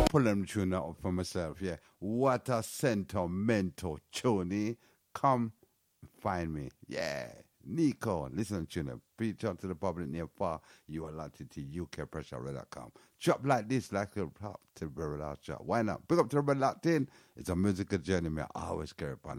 pull them tune up for myself, yeah. What a sentimental tune, eh? Come find me, yeah. Nico, listen to them. Preach out to the public near far. You are locked into UKPressure.com. Drop like this, like a pop to the very last shot. Why not? Pick up to the red locked in. It's a musical journey, man. I always carry upon